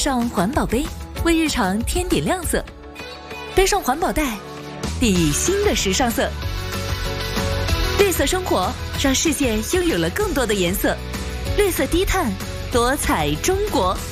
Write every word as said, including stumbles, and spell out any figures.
上环保杯，为日常添点亮色；背上环保袋，定义新的时尚色。绿色生活，让世界拥有了更多的颜色。绿色低碳，多彩中国。